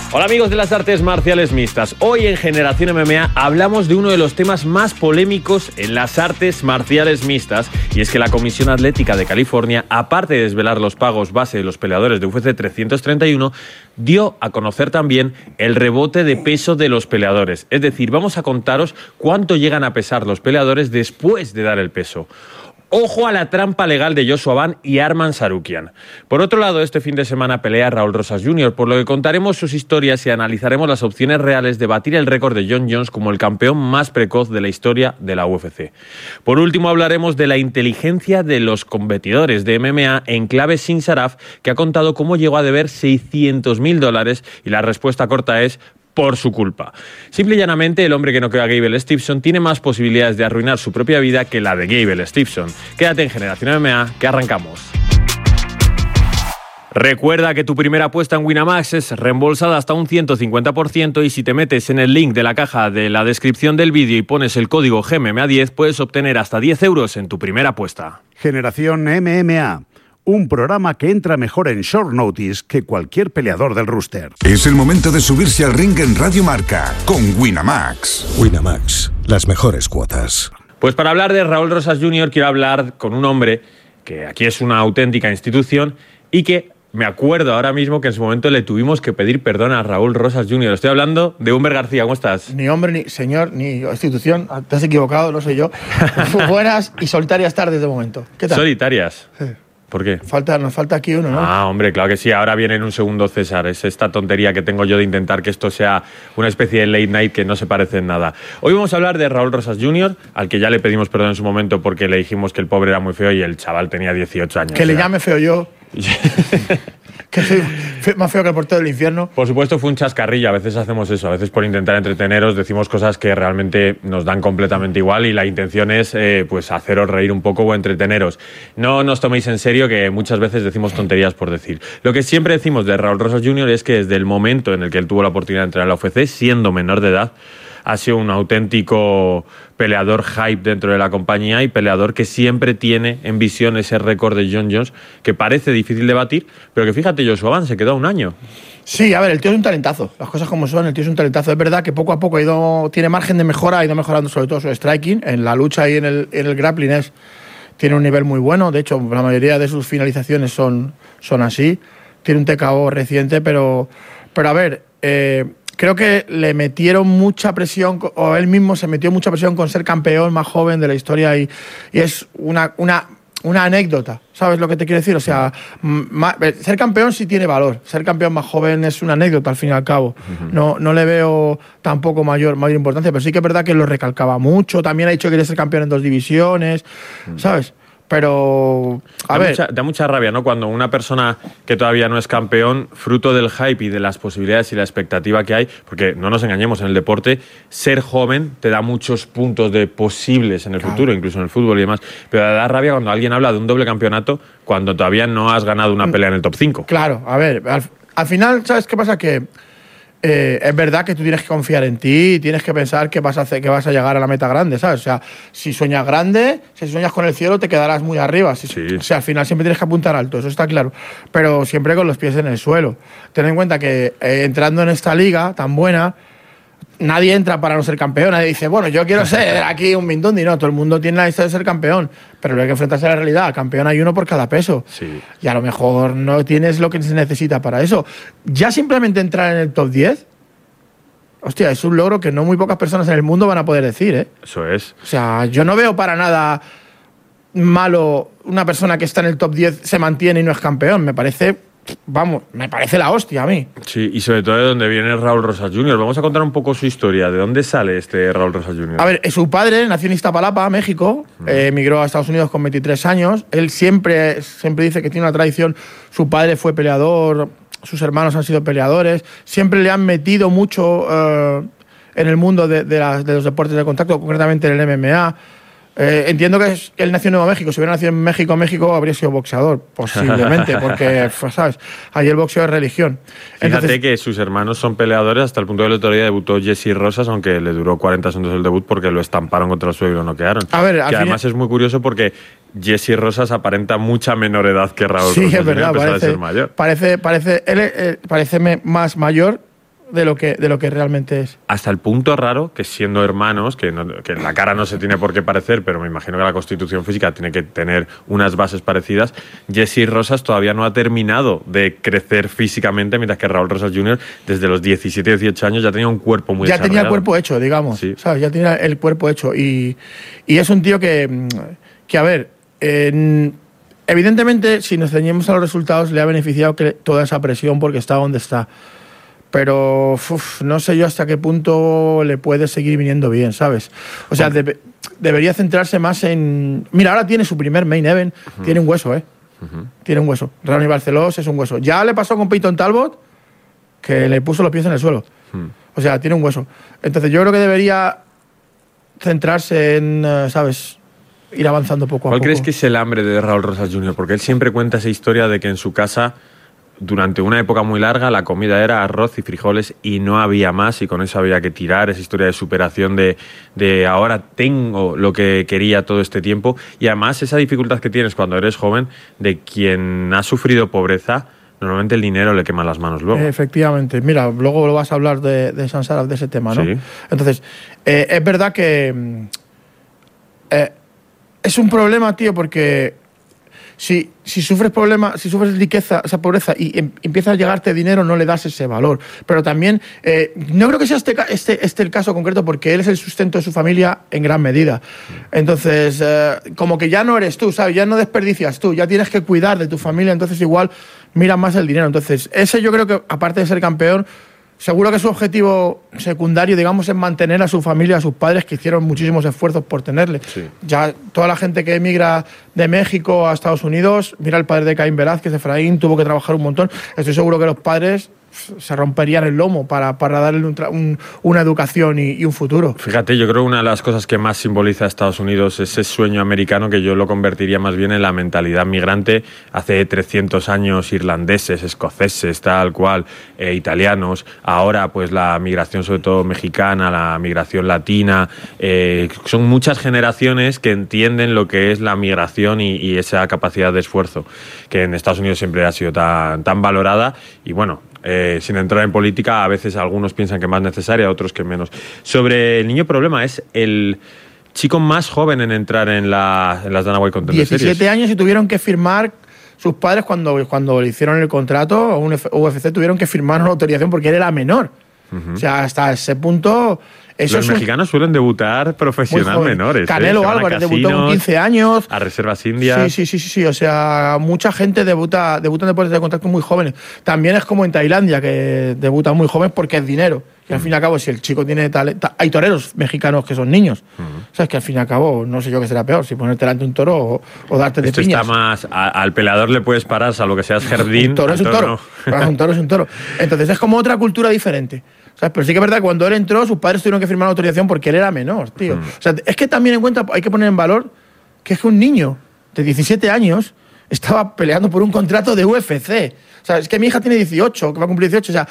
Hola amigos de las artes marciales mixtas. Hoy en Generación MMA hablamos de uno de los temas más polémicos en las artes marciales mixtas, y es que la Comisión Atlética de California, aparte de desvelar los pagos base de los peleadores de UFC 331, dio a conocer también el rebote de peso de los peleadores. Es decir, vamos a contaros cuánto llegan a pesar los peleadores después de dar el peso. Ojo a la trampa legal de Joshua Van y Arman Tsarukyan. Por otro lado, este fin de semana pelea Raúl Rosas Jr., por lo que contaremos sus historias y analizaremos las opciones reales de batir el récord de Jon Jones como el campeón más precoz de la historia de la UFC. Por último, hablaremos de la inteligencia de los competidores de MMA en clave Sin Saraf, que ha contado cómo llegó a deber $600.000, y la respuesta corta es: por su culpa. Simple y llanamente, el hombre que noqueó a Gable Stevenson tiene más posibilidades de arruinar su propia vida que la de Gable Stevenson. Quédate en Generación MMA, que arrancamos. Recuerda que tu primera apuesta en Winamax es reembolsada hasta un 150%, y si te metes en el link de la caja de la descripción del vídeo y pones el código GMMA10, puedes obtener hasta 10 euros en tu primera apuesta. Generación MMA. Un programa que entra mejor en short notice que cualquier peleador del roster. Es el momento de subirse al ring en Radio Marca con Winamax. Winamax, las mejores cuotas. Pues para hablar de Raúl Rosas Jr. quiero hablar con un hombre que aquí es una auténtica institución y que me acuerdo ahora mismo que en su momento le tuvimos que pedir perdón a Raúl Rosas Jr. Estoy hablando de Humber García. ¿Cómo estás? Ni hombre, ni señor, ni institución. Te has equivocado, no soy yo. Buenas y solitarias tardes de momento. ¿Qué tal? Solitarias. Sí. ¿Por qué? Nos falta aquí uno, ¿no? Ah, hombre, claro que sí. Ahora viene en un segundo César. Es esta tontería que tengo yo de intentar que esto sea una especie de late night que no se parece en nada. Hoy vamos a hablar de Raúl Rosas Jr., al que ya le pedimos perdón en su momento porque le dijimos que el pobre era muy feo y el chaval tenía 18 años. Que le llame feo yo. Que soy más feo que el portero del infierno. Por supuesto, fue un chascarrillo. A veces hacemos eso. A veces, por intentar entreteneros, decimos cosas que realmente nos dan completamente igual, y la intención es pues haceros reír un poco o entreteneros. No nos toméis en serio, que muchas veces decimos tonterías por decir. Lo que siempre decimos de Raúl Rosas Jr. es que desde el momento en el que él tuvo la oportunidad de entrar a la UFC, siendo menor de edad, ha sido un auténtico peleador hype dentro de la compañía, y peleador que siempre tiene en visión ese récord de Jon Jones, que parece difícil de batir, pero que fíjate, Joshua Van se quedó a un año. Sí, a ver, el tío es un talentazo. Las cosas como son, el tío es un talentazo. Es verdad que poco a poco tiene margen de mejora, ha ido mejorando sobre todo su striking. En la lucha y en el grappling tiene un nivel muy bueno. De hecho, la mayoría de sus finalizaciones son así. Tiene un TKO reciente, pero a ver... creo que le metieron mucha presión, o él mismo se metió mucha presión con ser campeón más joven de la historia, y es una anécdota, ¿sabes lo que te quiero decir? O sea, ser campeón sí tiene valor, ser campeón más joven es una anécdota al fin y al cabo. No le veo tampoco mayor importancia, pero sí que es verdad que lo recalcaba mucho. También ha dicho que quiere ser campeón en 2 divisiones, ¿sabes? Pero, da mucha rabia, ¿no? Cuando una persona que todavía no es campeón, fruto del hype y de las posibilidades y la expectativa que hay, porque no nos engañemos, en el deporte, ser joven te da muchos puntos de posibles en el futuro, incluso en el fútbol y demás. Pero da rabia cuando alguien habla de un doble campeonato cuando todavía no has ganado una pelea en el top 5. Claro, a ver, al final, ¿sabes qué pasa? Que es verdad que tú tienes que confiar en ti y tienes que pensar que vas a llegar a la meta grande, ¿sabes? O sea, si sueñas grande, si sueñas con el cielo, te quedarás muy arriba. Sí. O sea, al final siempre tienes que apuntar alto, eso está claro. Pero siempre con los pies en el suelo. Ten en cuenta que entrando en esta liga tan buena, nadie entra para no ser campeón. Nadie dice, bueno, yo quiero ser aquí un Mindundi. No, todo el mundo tiene la lista de ser campeón, pero luego hay que enfrentarse a la realidad. Campeón hay uno por cada peso. Sí. Y a lo mejor no tienes lo que se necesita para eso. Ya simplemente entrar en el top 10, hostia, es un logro que no muy pocas personas en el mundo van a poder decir, ¿eh? Eso es. O sea, yo no veo para nada malo una persona que está en el top 10 se mantiene y no es campeón. Me parece la hostia a mí. Sí, y sobre todo de dónde viene Raúl Rosas Jr. Vamos a contar un poco su historia. ¿De dónde sale este Raúl Rosas Jr.? A ver, su padre nació en Iztapalapa, México, emigró a Estados Unidos con 23 años. Él siempre dice que tiene una tradición. Su padre fue peleador, sus hermanos han sido peleadores. Siempre le han metido mucho en el mundo de los deportes de contacto, concretamente en el MMA. Entiendo que él nació en Nuevo México. Si hubiera nacido en México habría sido boxeador, posiblemente, porque, ¿sabes? Ahí el boxeo es religión. Fíjate que sus hermanos son peleadores, hasta el punto de que el otro día debutó Jesse Rosas, aunque le duró 40 segundos el debut porque lo estamparon contra el suelo y lo noquearon. A ver, que además es muy curioso porque Jesse Rosas aparenta mucha menor edad que Raúl Rosas. Sí, es verdad, a pesar de ser mayor. Parece más mayor. de lo que realmente es. Hasta el punto raro que siendo hermanos, que la cara no se tiene por qué parecer, pero me imagino que la constitución física tiene que tener unas bases parecidas, Jesse Rosas todavía no ha terminado de crecer físicamente, mientras que Raúl Rosas Jr. desde los 17, 18 años ya tenía un cuerpo muy desarrollado. Ya tenía el cuerpo hecho, digamos, sí. ¿sabes? Ya tenía el cuerpo hecho y es un tío que a ver, evidentemente si nos ceñimos a los resultados le ha beneficiado que toda esa presión porque está donde está. Pero no sé yo hasta qué punto le puede seguir viniendo bien, ¿sabes? O sea, debería centrarse más en... Mira, ahora tiene su primer main event, tiene un hueso, Tiene un hueso. Ronnie Barcelós es un hueso. Ya le pasó con Peyton Talbot, que le puso los pies en el suelo. O sea, tiene un hueso. Entonces yo creo que debería centrarse en, ¿sabes?, ir avanzando poco a poco. ¿Cuál crees que es el hambre de Raúl Rosas Jr.? Porque él siempre cuenta esa historia de que en su casa, durante una época muy larga, la comida era arroz y frijoles y no había más, y con eso había que tirar. Esa historia de superación de ahora tengo lo que quería todo este tiempo. Y además esa dificultad que tienes cuando eres joven, de quien ha sufrido pobreza, normalmente el dinero le quema las manos luego. Efectivamente. Mira, luego lo vas a hablar de Sansara, de ese tema, ¿no? Sí. Entonces, es verdad que es un problema, tío, porque si sufres problemas, si sufres riqueza, esa pobreza, y empieza a llegarte dinero, no le das ese valor. Pero también, no creo que sea este el caso concreto, porque él es el sustento de su familia en gran medida. Entonces, como que ya no eres tú, ¿sabes? Ya no desperdicias tú, ya tienes que cuidar de tu familia, entonces igual mira más el dinero. Entonces, ese yo creo que, aparte de ser campeón, seguro que su objetivo secundario, digamos, es mantener a su familia, a sus padres, que hicieron muchísimos esfuerzos por tenerle. Sí. Ya toda la gente que emigra de México a Estados Unidos, mira el padre de Caín Velázquez, Efraín, tuvo que trabajar un montón. Estoy seguro que los padres se romperían el lomo para darle una educación y un futuro. Fíjate, yo creo que una de las cosas que más simboliza a Estados Unidos es ese sueño americano, que yo lo convertiría más bien en la mentalidad migrante. Hace 300 años irlandeses, escoceses, tal cual, italianos. Ahora pues la migración sobre todo mexicana, la migración latina. Son muchas generaciones que entienden lo que es la migración y esa capacidad de esfuerzo, que en Estados Unidos siempre ha sido tan valorada. Y bueno, sin entrar en política, a veces algunos piensan que más necesaria, otros que menos. Sobre el niño problema, es el chico más joven en entrar en las Dana White Contender Series. 17 años y tuvieron que firmar, sus padres cuando le hicieron el contrato a un UFC, tuvieron que firmar una autorización porque él era menor. O sea, hasta ese punto... Los mexicanos suelen debutar profesional menores. Canelo Álvarez debutó con 15 años. A reservas indias. Sí. O sea, mucha gente debuta en deportes de contacto muy jóvenes. También es como en Tailandia, que debutan muy jóvenes porque es dinero. Y al fin y al cabo, si el chico tiene talento... Hay toreros mexicanos que son niños. O sea, es que al fin y al cabo, no sé yo qué será peor, si ponerte delante un toro o darte de piñas. Está más... Al peleador le puedes parar, salvo que seas jardín. Un toro es un toro. No. Un toro es un toro. Entonces es como otra cultura diferente. ¿Sabes? Pero sí que es verdad que cuando él entró, sus padres tuvieron que firmar una autorización porque él era menor, tío. O sea, es que también hay que poner en valor que es que un niño de 17 años estaba peleando por un contrato de UFC. O sea, es que mi hija tiene 18, que va a cumplir 18. O sea,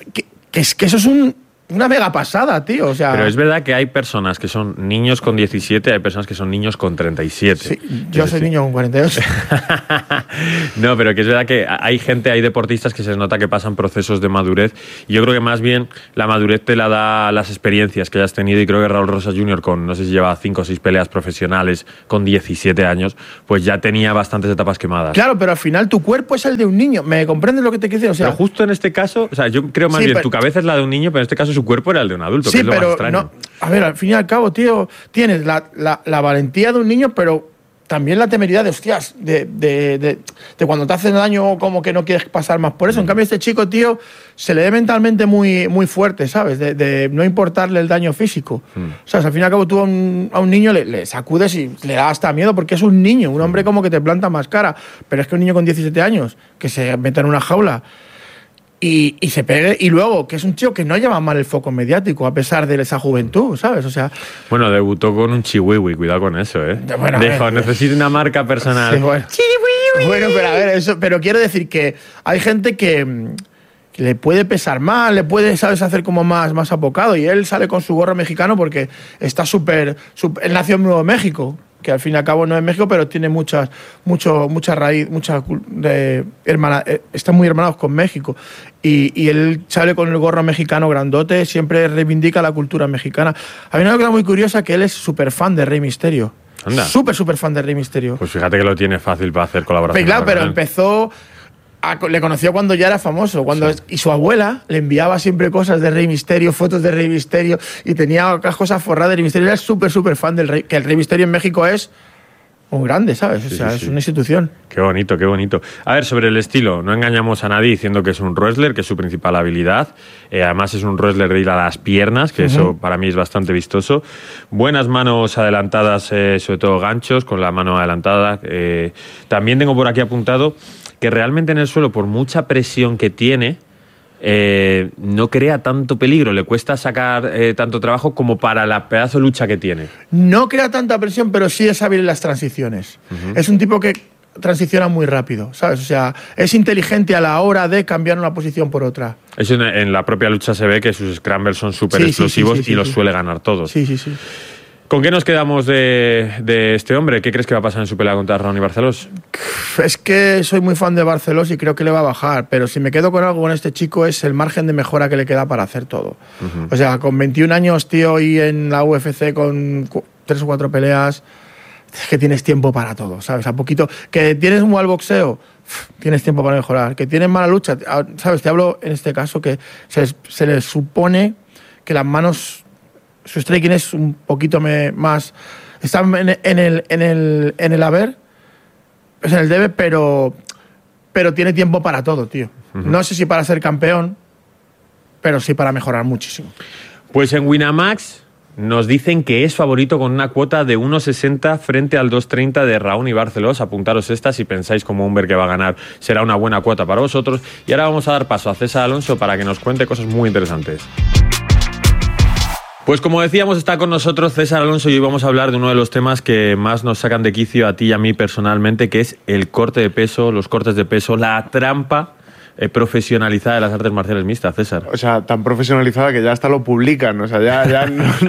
que eso es una mega pasada, tío. O sea, pero es verdad que hay personas que son niños con 17, hay personas que son niños con 37. Sí, yo soy niño con 48. No, pero que es verdad que hay deportistas que se nota que pasan procesos de madurez. Y yo creo que más bien la madurez te la da las experiencias que hayas tenido. Y creo que Raúl Rosas Jr., no sé si lleva 5 o 6 peleas profesionales con 17 años, pues ya tenía bastantes etapas quemadas. Claro, pero al final tu cuerpo es el de un niño. ¿Me comprendes lo que te quiero decir? O sea, pero justo en este caso, o sea, yo creo más bien tu cabeza es la de un niño, pero en este caso su cuerpo era el de un adulto, que es lo más extraño. No, a ver, al fin y al cabo, tío, tienes la valentía de un niño, pero también la temeridad de, hostias, de cuando te hacen daño, como que no quieres pasar más por eso. En cambio, este chico, tío, se le ve mentalmente muy, muy fuerte, ¿sabes? De no importarle el daño físico. O sea, al fin y al cabo, tú a un niño le sacudes y le da hasta miedo porque es un niño. Un hombre como que te planta más cara. Pero es que un niño con 17 años, que se meta en una jaula y se pegue, y luego que es un tío que no lleva mal el foco mediático a pesar de esa juventud, ¿sabes? O sea, bueno, debutó con un chihuihui, cuidado con eso, ¿eh? Bueno, dijo, necesito una marca personal. Sí, bueno. Bueno, pero a ver, pero quiero decir que hay gente que le puede pesar más, le puede, ¿sabes?, hacer como más apocado, y él sale con su gorro mexicano porque está súper... Él nació en Nuevo México, que al fin y al cabo no es México, pero tiene mucha raíz, están muy hermanados con México. Y él sale con el gorro mexicano grandote, siempre reivindica la cultura mexicana. A mí una cosa muy curiosa que él es súper fan de Rey Mysterio. Anda. Súper fan de Rey Mysterio. Pues fíjate que lo tiene fácil para hacer colaboraciones. Claro, pero empezó... le conoció cuando ya era famoso, y su abuela le enviaba siempre cosas de Rey Mysterio, fotos de Rey Mysterio, y tenía cosas forradas de Rey Mysterio. Era súper fan del Rey, que el Rey Mysterio en México es un grande, ¿sabes? O sea, es una institución. Qué bonito, qué bonito. A ver, sobre el estilo, no engañamos a nadie diciendo que es un wrestler, que es su principal habilidad. Además es un wrestler de ir a las piernas, que eso para mí es bastante vistoso. Buenas manos adelantadas, sobre todo ganchos, con la mano adelantada. También tengo por aquí apuntado que realmente en el suelo, por mucha presión que tiene, no crea tanto peligro, le cuesta sacar tanto trabajo como para la pedazo de lucha que tiene. No crea tanta presión, pero sí es hábil en las transiciones. Es un tipo que transiciona muy rápido, ¿sabes? O sea, es inteligente a la hora de cambiar una posición por otra. Eso en la propia lucha se ve que sus scrambles son súper explosivos y los suele ganar todos. Sí. ¿Con qué nos quedamos de este hombre? ¿Qué crees que va a pasar en su pelea contra Raoni Barcelós? Es que soy muy fan de Barcelós y creo que le va a bajar, pero si me quedo con algo con este chico es el margen de mejora que le queda para hacer todo. O sea, con 21 años, tío, y en la UFC con 3 o 4 peleas, es que tienes tiempo para todo, ¿sabes? A poquito. Que tienes un mal boxeo, tienes tiempo para mejorar. Que tienes mala lucha, ¿sabes? Te hablo en este caso que se le supone que las manos... Su striking es un poquito más... Está en el haber, es en el debe, pero tiene tiempo para todo, tío. No sé si para ser campeón, pero sí para mejorar muchísimo. Pues en Winamax nos dicen que es favorito con una cuota de 1,60 frente al 2,30 de Raoni Barcelós. Apuntaros esta si pensáis como Humber que va a ganar. Será una buena cuota para vosotros. Y ahora vamos a dar paso a César Alonso para que nos cuente cosas muy interesantes. Pues como decíamos, está con nosotros César Alonso y hoy vamos a hablar de uno de los temas que más nos sacan de quicio a ti y a mí personalmente, que es el corte de peso, los cortes de peso, la trampa profesionalizada de las artes marciales mixtas, César. O sea, tan profesionalizada que ya hasta lo publican, o sea, ya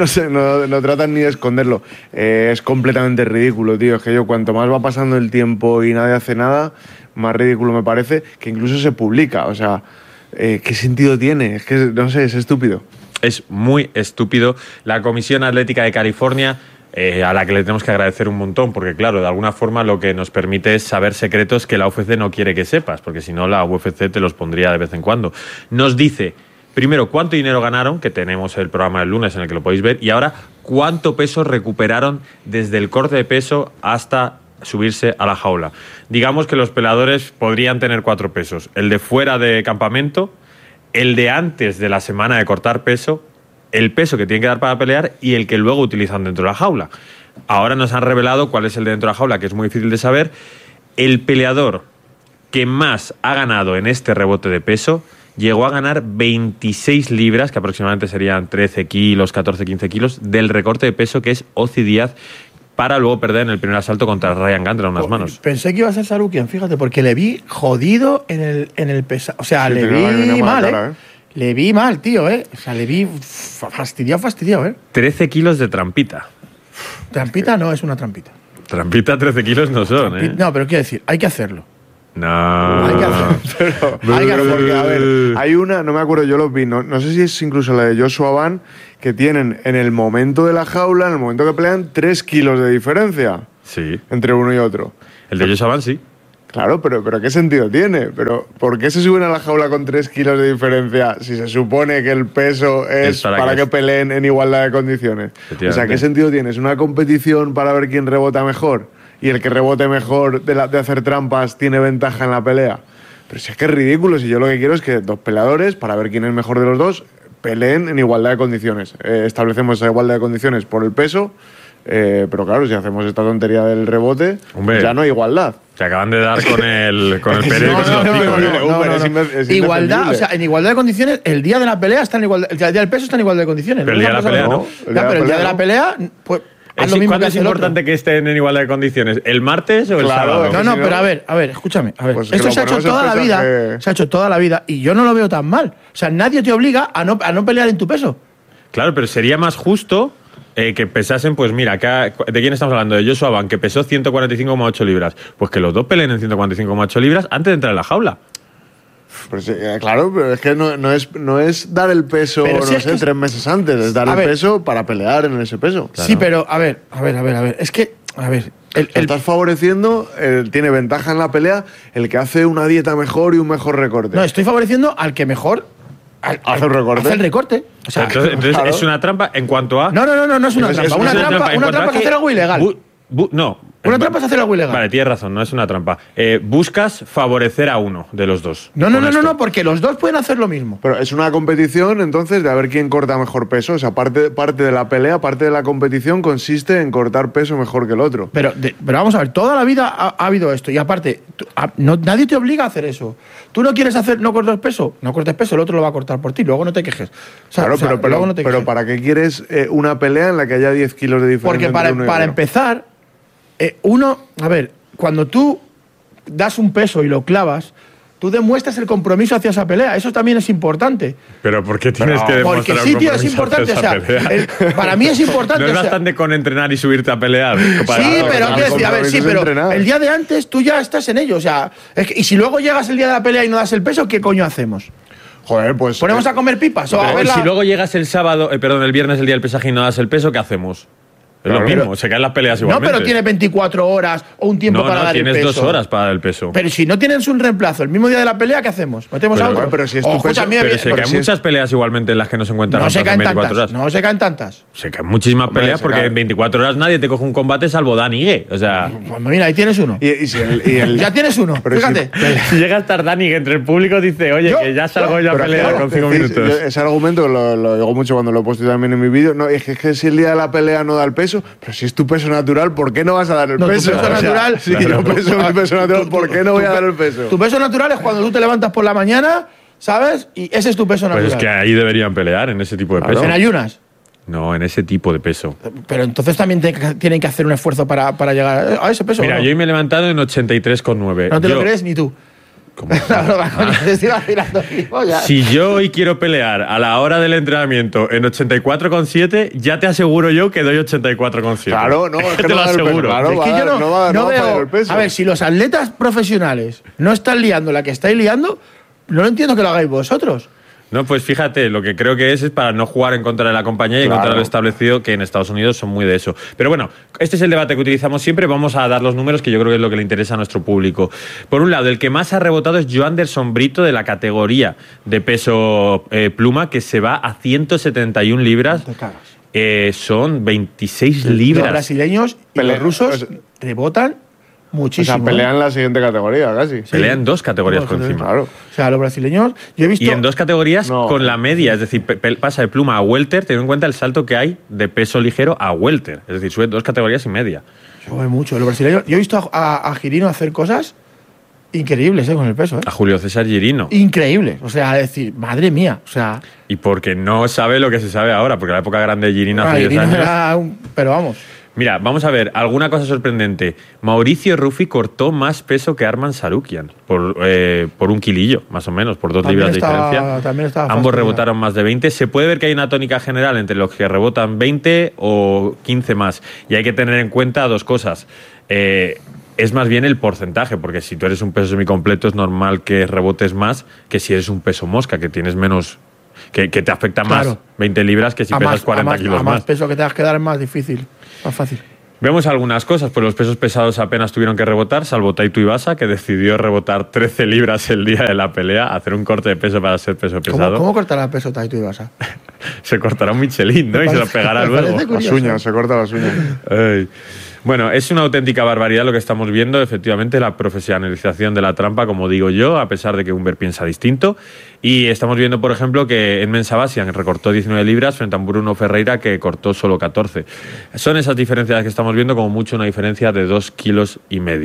no tratan ni de esconderlo. Es completamente ridículo, tío. Es que cuanto más va pasando el tiempo y nadie hace nada, más ridículo me parece que incluso se publica. O sea, ¿qué sentido tiene? Es que, no sé, es estúpido. Es muy estúpido. La Comisión Atlética de California, a la que le tenemos que agradecer un montón, porque claro, de alguna forma lo que nos permite es saber secretos que la UFC no quiere que sepas, porque si no la UFC te los pondría de vez en cuando. Nos dice, primero, cuánto dinero ganaron, que tenemos el programa del lunes en el que lo podéis ver, y ahora cuánto peso recuperaron desde el corte de peso hasta subirse a la jaula. Digamos que los peleadores podrían tener 4 pesos. El de fuera de campamento, el de antes de la semana de cortar peso, el peso que tienen que dar para pelear y el que luego utilizan dentro de la jaula. Ahora nos han revelado cuál es el de dentro de la jaula, que es muy difícil de saber. El peleador que más ha ganado en este rebote de peso llegó a ganar 26 libras, que aproximadamente serían 13 kilos, 14, 15 kilos, del recorte de peso que es Ozzy Díaz, para luego perder en el primer asalto contra Ryan Gandra unas manos. Pensé que iba a ser Sarukian, fíjate, porque le vi jodido en el peso. O sea, sí, le vi mal, cara, Le vi mal, tío, O sea, le vi fastidiado, 13 kilos de trampita. Trampita no es una trampita. Trampita 13 kilos no son, No, pero quiero decir, hay que hacerlo. No. Hay que hacerlo. Hay que hacerlo. Porque, a ver, hay una, no me acuerdo, yo lo vi, no sé si es incluso la de Joshua Van, que tienen en el momento de la jaula, en el momento que pelean, 3 kilos de diferencia. Sí. Entre uno y otro. El de Joshua Van, sí. Claro, pero ¿qué sentido tiene? Pero ¿por qué se suben a la jaula con 3 kilos de diferencia si se supone que el peso es para que peleen en igualdad de condiciones? O sea, ¿qué sentido tiene? ¿Es una competición para ver quién rebota mejor? Y el que rebote mejor de hacer trampas tiene ventaja en la pelea. Pero si es que es ridículo, si yo lo que quiero es que 2 peleadores, para ver quién es mejor de los dos, peleen en igualdad de condiciones. Establecemos esa igualdad de condiciones por el peso, pero claro, si hacemos esta tontería del rebote, hombre, ya no hay igualdad. Se acaban de dar con el periódico. No. Igualdad, o sea, en igualdad de condiciones, el día de la pelea está en igualdad, el día del peso está en igualdad de condiciones. Pero el día de la pelea no. Pero el día de la pelea, pues... ¿Cuándo es importante que estén en igualdad de condiciones? ¿El martes o el sábado? No, pero a ver, escúchame. A ver. Pues esto se ha hecho toda la vida. Se ha hecho toda la vida y yo no lo veo tan mal. O sea, nadie te obliga a no pelear en tu peso. Claro, pero sería más justo que pesasen, pues mira, ¿de quién estamos hablando? De Joshua Ban, que pesó 145,8 libras. Pues que los dos peleen en 145,8 libras antes de entrar en la jaula. Pues sí, claro, pero es que no es dar el peso, pero si 3 meses antes, es dar el peso para pelear en ese peso. Claro. Sí, pero a ver, es que, estás favoreciendo, tiene ventaja en la pelea el que hace una dieta mejor y un mejor recorte. No, estoy favoreciendo al que mejor hace el recorte. Hace el recorte. O sea, entonces claro. Es una trampa en cuanto a... No es una trampa. Una trampa es hacer algo ilegal. Una trampa es hacer algo ilegal. Vale, tienes razón, no es una trampa. Buscas favorecer a uno de los dos. No, porque los dos pueden hacer lo mismo. Pero es una competición, entonces, de a ver quién corta mejor peso. O sea, parte de la pelea, parte de la competición consiste en cortar peso mejor que el otro. Pero vamos a ver, toda la vida ha habido esto. Y aparte, nadie te obliga a hacer eso. Tú no quieres no cortes peso, el otro lo va a cortar por ti. Luego no te quejes. Pero ¿para qué quieres una pelea en la que haya 10 kilos de diferencia? Porque para empezar... cuando tú das un peso y lo clavas, tú demuestras el compromiso hacia esa pelea. Eso también es importante. ¿Pero por qué tienes que demostrar porque sí, tío, es importante. O sea, para mí es importante. No es bastante con entrenar y subirte a pelear. Sí, pero quiero decir, pero el día de antes tú ya estás en ello. O sea, y si luego llegas el día de la pelea y no das el peso, ¿qué coño hacemos? Joder, pues... ¿Ponemos a comer pipas? Si luego llegas el viernes, el día del pesaje y no das el peso, ¿qué hacemos? Es lo mismo, se caen las peleas igualmente. No, pero tiene 24 horas o un tiempo para dar el peso. No, tienes 2 horas para dar el peso. Pero si no tienes un reemplazo el mismo día de la pelea, ¿qué hacemos? ¿Metemos algo? Pero si es tu peso... Pero se caen muchas peleas igualmente en las que no se encuentran en 24 horas. No se caen tantas. Se caen muchísimas peleas porque en 24 horas nadie te coge un combate salvo Dani Ige. O sea... Pues mira, ahí tienes uno. Ya tienes uno, fíjate. Si llega a estar Dani, que entre el público dice, oye, que ya salgo yo a pelear con 5 minutos. Ese argumento lo digo mucho cuando lo he puesto también en mi vídeo. No, es que si el día de la pelea no da el peso, pero si es tu peso natural, ¿por qué no vas a dar el peso? Tu peso natural, sí, yo peso natural, ¿por qué no voy a dar el peso? Tu peso natural es cuando tú te levantas por la mañana, ¿sabes? Y ese es tu peso natural. Pues es que ahí deberían pelear, en ese tipo de peso. ¿En ayunas? No, en ese tipo de peso. Pero entonces también tienen que hacer un esfuerzo para llegar a ese peso. Mira, yo hoy me he levantado en 83,9. No te lo crees ni tú. Si yo hoy quiero pelear a la hora del entrenamiento en 84,7, ya te aseguro yo que doy 84,7. Claro, no, es que te lo aseguro. Claro, es que yo no veo el peso. A ver, si los atletas profesionales no están liando la que estáis liando, no lo entiendo que lo hagáis vosotros. No, pues fíjate, lo que creo que es para no jugar en contra de la compañía y en contra de lo establecido, que en Estados Unidos son muy de eso. Pero bueno, este es el debate que utilizamos siempre. Vamos a dar los números, que yo creo que es lo que le interesa a nuestro público. Por un lado, el que más ha rebotado es Joanderson Brito, de la categoría de peso pluma, que se va a 171 libras. Son 26 libras. Los brasileños y los rusos rebotan muchísimo. O sea, pelean en la siguiente categoría, casi. Sí. Pelean 2 categorías por encima. Claro. O sea, los brasileños, yo he visto... Y en 2 categorías con la media, es decir, pasa de pluma a welter, teniendo en cuenta el salto que hay de peso ligero a welter. Es decir, sube 2 categorías y media. Sube mucho. Los brasileños... Yo he visto a Girino hacer cosas increíbles, con el peso. A Julio César Girino. Increíbles. O sea, decir, madre mía. O sea... Y porque no sabe lo que se sabe ahora, porque la época grande de Girino hace 10 años... Pero vamos... Mira, vamos a ver, alguna cosa sorprendente. Mauricio Ruffi cortó más peso que Arman Sarukian, por 1 kilillo, más o menos, por 2 libras de diferencia. Ambos rebotaron más de 20. Se puede ver que hay una tónica general entre los que rebotan 20 o 15 más. Y hay que tener en cuenta 2 cosas. Es más bien el porcentaje, porque si tú eres un peso semicompleto es normal que rebotes más que si eres un peso mosca, que tienes menos... Que te afecta más 20 libras que si pesas 40 kilos más. A más peso que tengas que dar es más difícil, más fácil. Vemos algunas cosas, pues los pesos pesados apenas tuvieron que rebotar, salvo Taito Ibasa, que decidió rebotar 13 libras el día de la pelea, hacer un corte de peso para ser peso pesado. ¿Cómo cortará peso Taito Ibasa? Se cortará un Michelin, ¿no? Y se lo pegará luego. Las uñas, se corta las uñas. Ay. Bueno, es una auténtica barbaridad lo que estamos viendo, efectivamente, la profesionalización de la trampa, como digo yo, a pesar de que Humber piensa distinto. Y estamos viendo, por ejemplo, que Edmen Sabasian recortó 19 libras frente a Bruno Ferreira, que cortó solo 14. Son esas diferencias que estamos viendo, como mucho una diferencia de 2,5 kilos.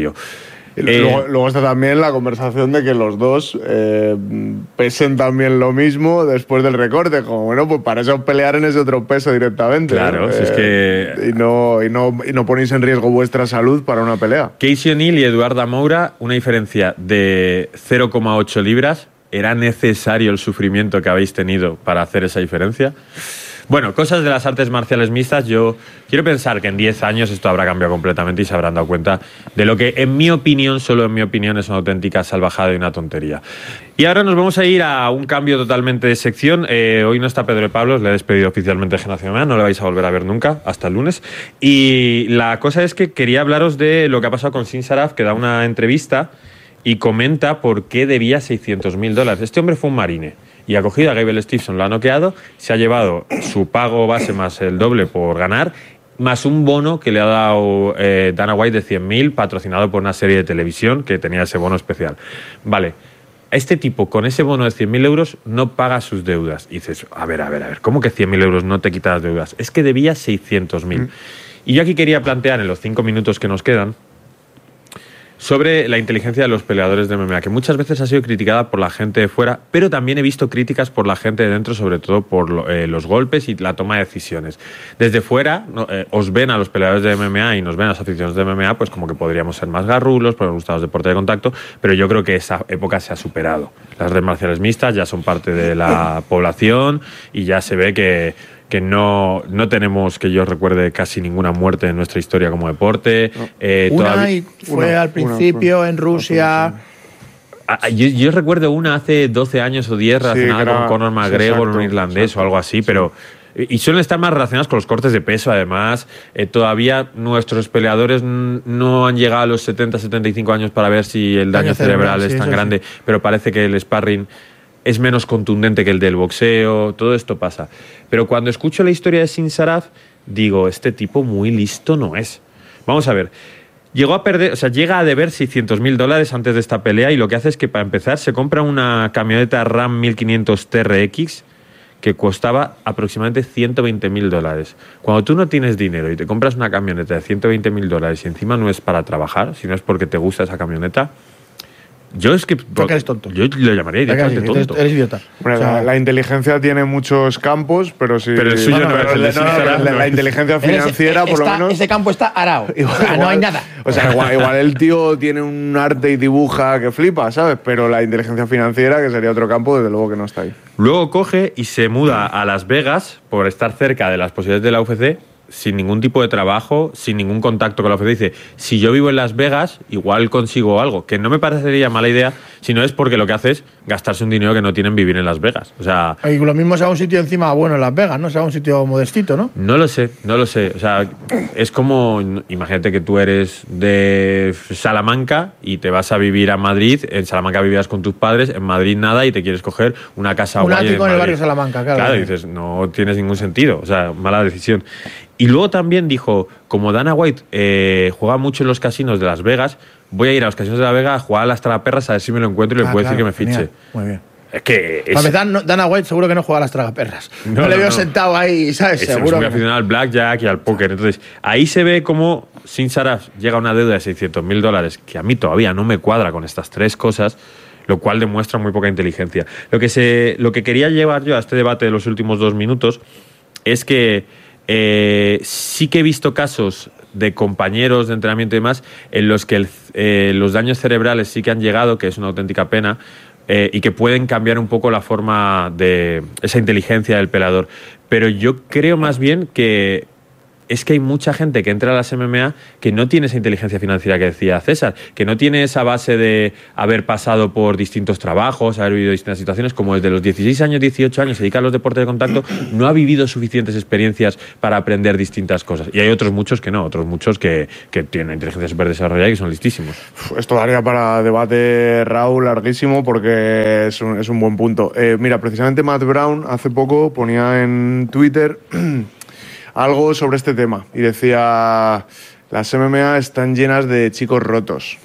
Luego está también la conversación de que los dos pesen también lo mismo después del recorte, como bueno, pues para eso pelear en ese otro peso directamente. Claro, si es que... Y no ponéis en riesgo vuestra salud para una pelea. Casey O'Neill y Eduarda Moura, una diferencia de 0,8 libras. ¿Era necesario el sufrimiento que habéis tenido para hacer esa diferencia? Bueno, cosas de las artes marciales mixtas. Yo quiero pensar que en 10 años esto habrá cambiado completamente y se habrán dado cuenta de lo que, en mi opinión, solo en mi opinión, es una auténtica salvajada y una tontería. Y ahora nos vamos a ir a un cambio totalmente de sección. Hoy no está Pedro de Pablos, le he despedido oficialmente de Generación MMA, no le vais a volver a ver nunca, hasta el lunes. Y la cosa es que quería hablaros de lo que ha pasado con Sin Saraf, que da una entrevista y comenta por qué debía $600.000. Este hombre fue un marine y ha cogido a Gable Stevenson, lo ha noqueado, se ha llevado su pago base más el doble por ganar, más un bono que le ha dado Dana White de 100.000, patrocinado por una serie de televisión que tenía ese bono especial. Vale, este tipo con ese bono de 100.000 euros no paga sus deudas. Y dices, a ver, ¿cómo que 100.000 euros no te quita las deudas? Es que debía 600.000. Y yo aquí quería plantear en los 5 minutos que nos quedan sobre la inteligencia de los peleadores de MMA, que muchas veces ha sido criticada por la gente de fuera, pero también he visto críticas por la gente de dentro, sobre todo por los golpes y la toma de decisiones. Desde fuera os ven a los peleadores de MMA y nos ven a los aficionados de MMA pues como que podríamos ser más garrulos, porque nos gustan los deportes de contacto, pero yo creo que esa época se ha superado. Las artes marciales mixtas ya son parte de la población y ya se ve que no tenemos, que yo recuerde, casi ninguna muerte en nuestra historia como deporte. Fue al principio en Rusia. Yo recuerdo una hace 12 años o 10 relacionada con Conor McGregor, un irlandés o algo así, pero... Y suelen estar más relacionadas con los cortes de peso, además. Todavía nuestros peleadores no han llegado a los 70, 75 años para ver si el daño cerebral es tan grande, pero parece que el sparring es menos contundente que el del boxeo, todo esto pasa. Pero cuando escucho la historia de Sin Saraf, digo, este tipo muy listo no es. Vamos a ver, llega a deber $600.000 antes de esta pelea y lo que hace es que, para empezar, se compra una camioneta Ram 1500 TRX que costaba aproximadamente $120.000. Cuando tú no tienes dinero y te compras una camioneta de $120.000 y encima no es para trabajar, sino es porque te gusta esa camioneta, porque eres tonto. Yo lo llamaría directamente tonto. Eres idiota. Bueno, la inteligencia tiene muchos campos, pero sí. Pero el suyo no es. La inteligencia financiera, por lo menos. Ese campo está arao. No hay nada. O sea, igual el tío tiene un arte y dibuja que flipa, ¿sabes? Pero la inteligencia financiera, que sería otro campo, desde luego que no está ahí. Luego coge y se muda a Las Vegas por estar cerca de las posibilidades de la UFC, sin ningún tipo de trabajo, sin ningún contacto con la UFC. Dice, si yo vivo en Las Vegas, igual consigo algo, que no me parecería mala idea, sino es porque lo que hace es gastarse un dinero que no tienen vivir en Las Vegas. O sea, y lo mismo sea un sitio encima bueno en Las Vegas, ¿no? Sea un sitio modestito, ¿no? No lo sé. O sea, es como, imagínate que tú eres de Salamanca y te vas a vivir a Madrid. En Salamanca vivías con tus padres, en Madrid nada, y te quieres coger una casa guay. Un ático en el barrio Salamanca, claro. Claro, dices, no tienes ningún sentido. O sea, mala decisión. Y luego también dijo, como Dana White juega mucho en los casinos de Las Vegas, voy a ir a los casinos de Las Vegas a jugar a las tragaperras a ver si me lo encuentro y le puedo decir que me fiche. Genial. Muy bien. Es que Para empezar, Dana White seguro que no juega a las tragaperras. No le veo sentado ahí, ¿sabes? Seguro. Es muy aficionado al blackjack y al póker. Entonces, ahí se ve cómo Sin Saraf llega a una deuda de $600.000, que a mí todavía no me cuadra con estas tres cosas, lo cual demuestra muy poca inteligencia. Lo que quería llevar yo a este debate de los últimos 2 minutos es que sí que he visto casos de compañeros de entrenamiento y demás en los que los daños cerebrales sí que han llegado, que es una auténtica pena, y que pueden cambiar un poco la forma de esa inteligencia del peleador. Pero yo creo más bien que es que hay mucha gente que entra a las MMA que no tiene esa inteligencia financiera que decía César, que no tiene esa base de haber pasado por distintos trabajos, haber vivido distintas situaciones, como desde los 16 años, 18 años se dedica a los deportes de contacto, no ha vivido suficientes experiencias para aprender distintas cosas. Y hay otros muchos que no, otros muchos que tienen inteligencia súper desarrollada y que son listísimos. Esto daría para debate, Raúl, larguísimo, porque es un buen punto. Mira, precisamente Matt Brown hace poco ponía en Twitter algo sobre este tema y decía, las MMA están llenas de chicos rotos.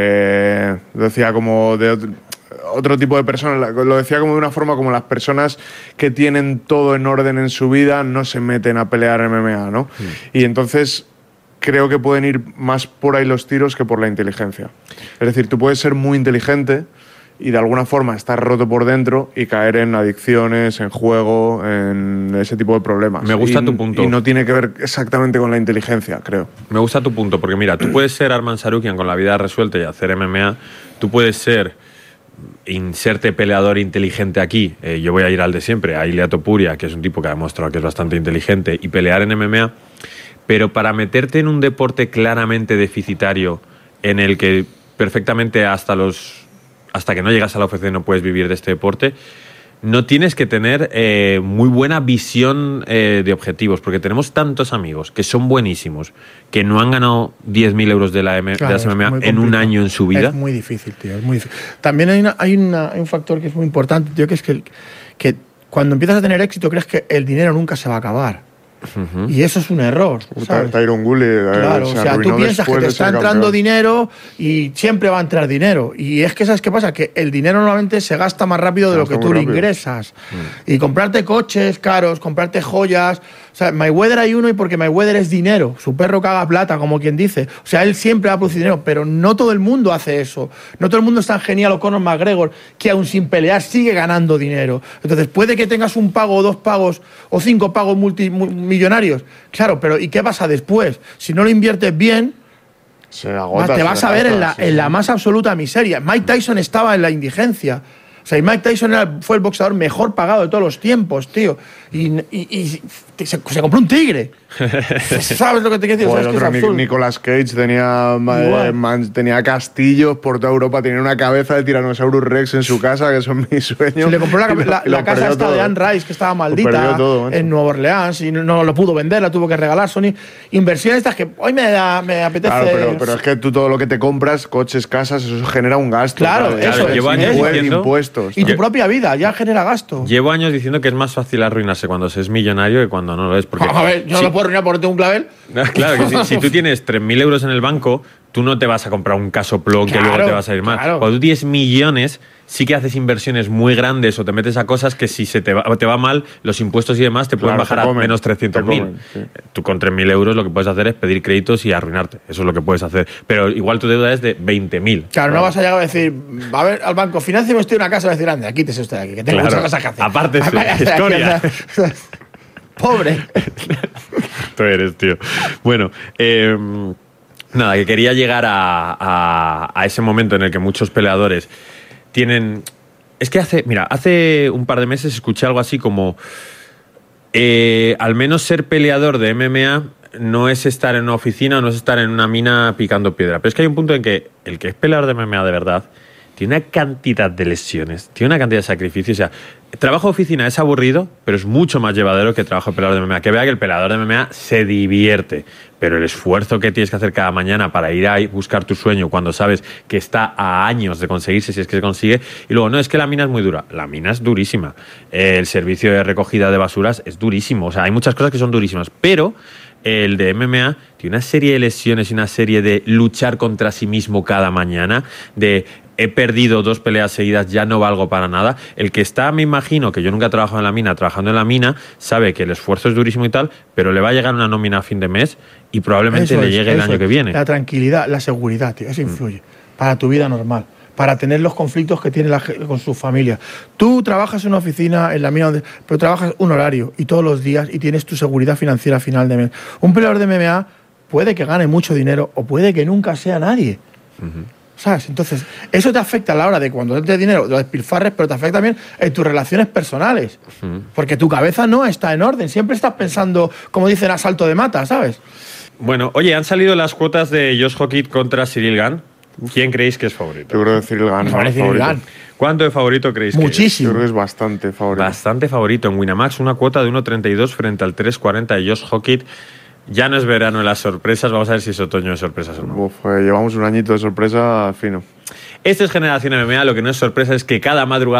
Decía como de otro tipo de personas, lo decía como de una forma como las personas que tienen todo en orden en su vida no se meten a pelear MMA, ¿no? Y entonces creo que pueden ir más por ahí los tiros que por la inteligencia. Es decir, tú puedes ser muy inteligente y de alguna forma estar roto por dentro y caer en adicciones, en juego, en ese tipo de problemas. Me gusta tu punto. Y no tiene que ver exactamente con la inteligencia, creo. Me gusta tu punto, porque mira, tú puedes ser Arman Sarukian con la vida resuelta y hacer MMA, tú puedes ser inserte peleador inteligente aquí. Yo voy a ir al de siempre, a Ilia Topuria, que es un tipo que ha demostrado que es bastante inteligente, y pelear en MMA. Pero para meterte en un deporte claramente deficitario, en el que perfectamente hasta que no llegas a la UFC no puedes vivir de este deporte, no tienes que tener muy buena visión de objetivos, porque tenemos tantos amigos que son buenísimos, que no han ganado 10.000 euros de las MMA en un año en su vida. Es muy difícil, tío, es muy difícil. También hay un factor que es muy importante, tío, que es que cuando empiezas a tener éxito crees que el dinero nunca se va a acabar. Uh-huh. Y eso es un error. Tyron Woodley, claro, o sea, tú piensas que te está entrando dinero y siempre va a entrar dinero. Y es que, ¿sabes qué pasa? Que el dinero normalmente se gasta más rápido de lo que tú le ingresas. Y comprarte coches caros, comprarte joyas. O sea, Mayweather hay uno y porque Mayweather es dinero. Su perro caga plata, como quien dice. O sea, él siempre va a producir dinero, pero no todo el mundo hace eso. No todo el mundo es tan genial o Conor McGregor que aún sin pelear sigue ganando dinero. Entonces, puede que tengas un pago o 2 pagos o 5 pagos millonarios. Claro, pero ¿y qué pasa después? Si no lo inviertes bien, te vas a ver en la más absoluta miseria. Mike Tyson estaba en la indigencia. O sea, y Mike Tyson fue el boxeador mejor pagado de todos los tiempos, tío. Y se compró un tigre. ¿Sabes lo que te quiero decir? Bueno, o sea, es que es Nicolas Cage tenía castillos por toda Europa, tenía una cabeza de Tyrannosaurus Rex en su casa, que son mis sueños. Se le compró la casa esta de Anne Rice, que estaba maldita, en Nueva Orleans, y no lo pudo vender, la tuvo que regalar. Son inversiones estas que hoy me apetece. Claro, pero es que tú todo lo que te compras, coches, casas, eso genera un gasto. Claro, eso es. Llevo años diciendo, impuestos. Y tu propia vida ya genera gasto. Llevo años diciendo que es más fácil arruinarse cuando se es millonario que cuando no lo es. Porque a ver, yo no me puedo arruinar por un clavel. Claro, que si tú tienes 3.000 euros en el banco, tú no te vas a comprar un casoplón que luego te vas a ir mal. Claro. Cuando tú tienes millones, sí que haces inversiones muy grandes o te metes a cosas que si te va mal, los impuestos y demás te pueden bajar a menos 300.000. Sí. Tú con 3.000 euros lo que puedes hacer es pedir créditos y arruinarte. Eso es lo que puedes hacer. Pero igual tu deuda es de 20.000. Claro, no vas a llegar a decir, a ver, al banco, financiame usted una casa, y decir, ande, quítese usted de aquí, que tengo muchas cosas que hacer. Aparte, historia. Pobre. Tú eres, tío. Bueno, nada, que quería llegar a ese momento en el que muchos peleadores tienen... Es que hace un par de meses escuché algo así como al menos ser peleador de MMA no es estar en una oficina, no es estar en una mina picando piedra. Pero es que hay un punto en que el que es peleador de MMA de verdad tiene una cantidad de lesiones, tiene una cantidad de sacrificios. O sea, trabajo de oficina es aburrido, pero es mucho más llevadero que el trabajo de peleador de MMA. Que vea que el peleador de MMA se divierte, pero el esfuerzo que tienes que hacer cada mañana para ir a buscar tu sueño cuando sabes que está a años de conseguirse, si es que se consigue. Y luego, no, es que la mina es muy dura. La mina es durísima. El servicio de recogida de basuras es durísimo. O sea, hay muchas cosas que son durísimas, pero el de MMA tiene una serie de lesiones y una serie de luchar contra sí mismo cada mañana, de he perdido 2 peleas seguidas, ya no valgo para nada. El que está, me imagino, que yo nunca he trabajado en la mina, trabajando en la mina, sabe que el esfuerzo es durísimo y tal, pero le va a llegar una nómina a fin de mes y probablemente le llegue el año que viene. La tranquilidad, la seguridad, tío, eso influye para tu vida normal, para tener los conflictos que tiene con su familia. Tú trabajas en una oficina, en la mina, pero trabajas un horario y todos los días y tienes tu seguridad financiera a final de mes. Un peleador de MMA puede que gane mucho dinero o puede que nunca sea nadie. Uh-huh. ¿Sabes? Entonces, eso te afecta a la hora de cuando te dinero, lo despilfarres, pero te afecta también en tus relaciones personales. Uh-huh. Porque tu cabeza no está en orden. Siempre estás pensando, como dicen, a salto de mata, ¿sabes? Bueno, oye, han salido las cuotas de Josh Hockett contra Ciryl Gane. ¿Quién creéis que es favorito? Yo creo que Ciryl Gane. ¿Cuánto de favorito creéis que es? Muchísimo. Yo creo que es bastante favorito. Bastante favorito. En Winamax, una cuota de 1.32 frente al 3.40 de Josh Hockett. Ya no es verano de las sorpresas, vamos a ver si es otoño de sorpresas o no. Llevamos un añito de sorpresa fino. Esto es Generación MMA, lo que no es sorpresa es que cada madrugada